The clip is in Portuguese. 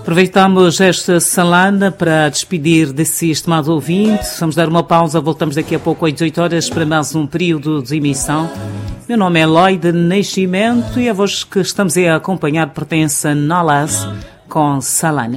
Aproveitamos esta salada para despedir desse estimado ouvinte. Vamos dar uma pausa, voltamos daqui a pouco às 18 horas para mais um período de emissão. Meu nome é Eloy de Nascimento e a voz que estamos a acompanhar pertence a Nolas com Salana.